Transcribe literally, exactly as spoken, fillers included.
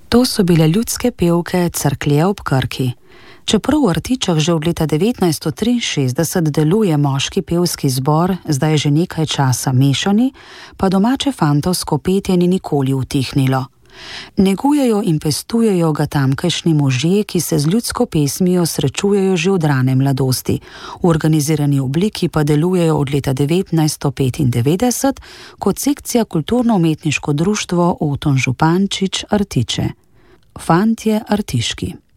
To so bile ljudske pevke Cerklje ob Krki. Čeprav v Artičah že od leta devetnajststo triinšestdeset deluje moški pevski zbor, zdaj že nekaj časa mešani, pa domače fantovsko petje ni nikoli utihnilo. Negujejo in pestujejo ga tamkajšnji možje, ki se z ljudsko pesmijo srečujejo že od rane mladosti. V organizirani obliki pa delujejo od leta devetnajststo petindevetdeset kot sekcija Kulturno-umetniško društvo Oton Župančič Artiče. Fantje Artiški.